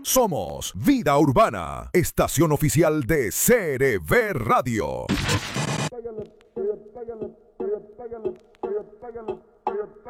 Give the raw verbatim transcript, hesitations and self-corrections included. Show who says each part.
Speaker 1: Somos Vida Urbana, estación oficial de C R V Radio.
Speaker 2: Págalo, págalo, págalo, págalo, págalo.